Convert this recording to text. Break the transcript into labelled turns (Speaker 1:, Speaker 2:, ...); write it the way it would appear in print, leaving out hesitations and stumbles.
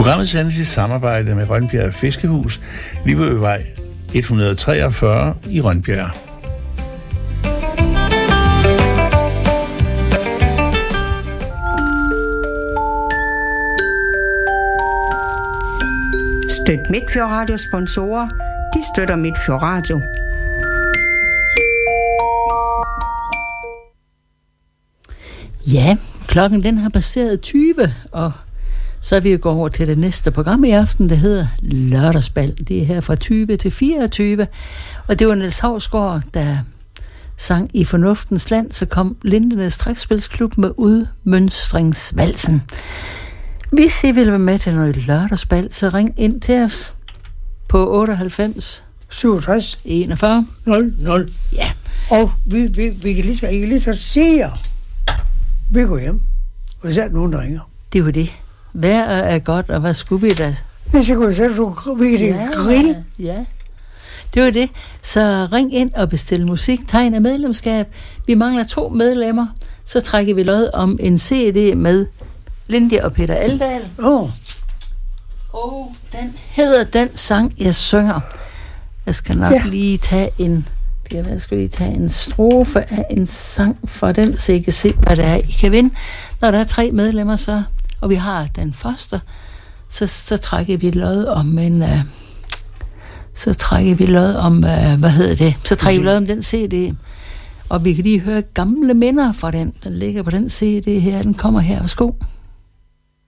Speaker 1: Programmet sendes i samarbejde med Rønbjerg Fiskehus, Livøvej 143 i Rønbjerg.
Speaker 2: Støt Midtfjord Radio sponsorer. De støtter Midtfjord Radio.
Speaker 3: Ja, klokken den har passeret 20, og så er vi jo gået over til det næste program i aften, der hedder Lørdagsbal. Det er her fra 20 til 24, og det var Niels Hausgaard, der sang I Fornuftens Land, så kom Lindenes Trækspilsklub med udmønstringsvalsen. Hvis I vil være med til noget lørdagsbal, så ring ind til os på 98
Speaker 4: 67
Speaker 3: 41
Speaker 4: 00.
Speaker 3: Ja.
Speaker 4: Og vi kan lige så sige, vi går hjem, og så er der nogen, der ringer.
Speaker 3: Det er jo det. Vejret er godt, og hvad skulle vi da?
Speaker 4: Hvis jeg kunne sætte, vi kan grill.
Speaker 3: Ja. Det var det. Så ring ind og bestil musik. Tegn af medlemskab. Vi mangler 2 medlemmer. Så trækker vi lod om en CD med Lindy og Peter Aldal. Og den hedder Den Sang, Jeg Synger. Jeg skal nok lige tage en strofe af en sang for den, så I kan se, hvad det er, I kan vinde. Når der er 3 medlemmer, så, og vi har den første, så trækker vi lod om en... Så trækker vi lod om... Så trækker vi lod om den CD. Og vi kan lige høre gamle minder fra den. Den ligger på den CD her. Den kommer her. Værsgo.